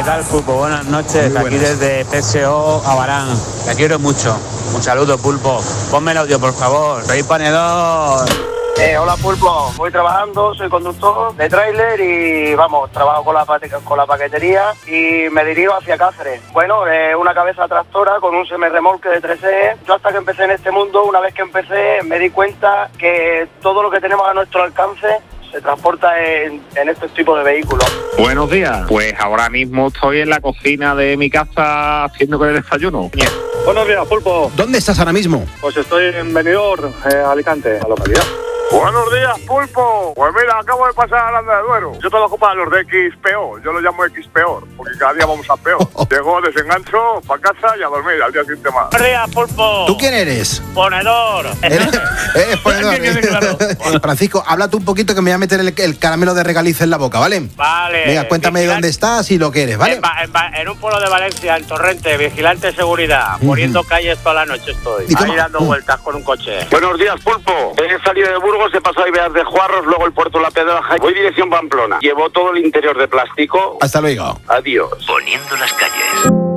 tal, Pulpo? Buenas noches, aquí desde PSO a Barán. Te quiero mucho. Un saludo, Pulpo. Ponme el audio, por favor. Soy ponedor. Hola, Pulpo. Voy trabajando, soy conductor de tráiler y vamos, trabajo con la paquetería y me dirijo hacia Cáceres. Bueno, una cabeza tractora con un semirremolque de 3 ejes. Yo hasta que empecé en este mundo, una vez que empecé, me di cuenta que todo lo que tenemos a nuestro alcance se transporta en estos tipos de vehículos. Buenos días. Pues ahora mismo estoy en la cocina de mi casa haciendo el desayuno. Buenos días, Pulpo. ¿Dónde estás ahora mismo? Pues estoy en Benidorm, Alicante, la localidad. Buenos días, Pulpo. Pues mira, acabo de pasar a Aranda de Duero. Yo trabajo para los de XPO. Yo lo llamo XPO, porque cada día vamos a peor. Llego, desengancho, para casa y a dormir, al día siguiente más. Buenos días, Pulpo. ¿Tú quién eres? Ponedor. Eres ponedor. Claro. Francisco, háblate un poquito que me voy a meter el caramelo de regaliz en la boca, ¿vale? Vale. Venga, cuéntame dónde estás y lo que eres, ¿vale? En un pueblo de Valencia, en Torrente, vigilante de seguridad. Poniendo calles toda la noche estoy. Ahí dando vueltas con un coche. Buenos días, Pulpo. He salido de Burgos, he pasado a Ibeas de Juarros, luego el puerto La Pedraja. Voy dirección Pamplona. Llevo todo el interior de plástico. Hasta luego. Adiós. Poniendo las calles.